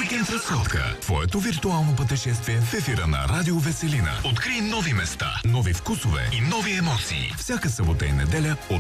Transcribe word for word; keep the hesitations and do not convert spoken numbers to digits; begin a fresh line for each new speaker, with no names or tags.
Уикенд разходка. Твоето виртуално пътешествие в ефира на Радио Веселина. Открий нови места, нови вкусове и нови емоции. Всяка събота и неделя от